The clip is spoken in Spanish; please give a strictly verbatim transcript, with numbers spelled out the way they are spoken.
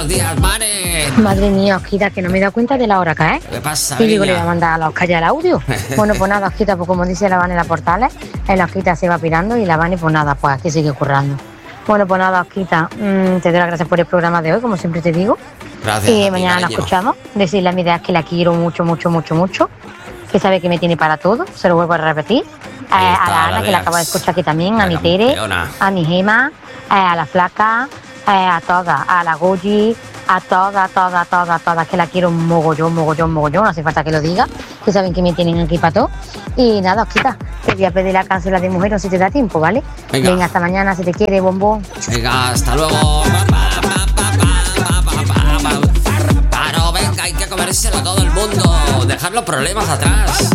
Buenos días, Mare. Madre mía, Osquita, que no me he dado cuenta de la hora que es. ¿Qué pasa, Y digo, le voy niña? a mandar a la Oscar ya el audio. Bueno, pues nada, Osquita, pues como dice la Vane en las portales, el Osquita se va pirando y la Vane, pues nada, pues aquí sigue currando. Bueno, pues nada, Osquita, mmm, te doy las gracias por el programa de hoy, como siempre te digo. Gracias. Y a ti, mañana nos cariño. escuchamos. Decirle a mi idea que la quiero mucho, mucho, mucho, mucho. Que sabe que me tiene para todo, se lo vuelvo a repetir. Eh, Ahí está, a la la Ana, que de la las- acabo de escuchar aquí también, la a mi Tere, campeona. a mi Gema, eh, a la Flaca, eh, a todas, a la Goyi, a todas, todas, todas, todas, que la quiero mogollón, mogollón, mogollón, no hace falta que lo diga, que saben que me tienen aquí para todo. Y nada, Osquita, te voy a pedir la canción de mujer, no si te da tiempo, ¿vale? Venga. Venga, hasta mañana, si te quiere, bombón. Venga, hasta luego. Pa, pa, pa, pa, pa, pa, pa, pa. Claro, venga, hay que comérselo a todo el mundo. Dejar los problemas atrás.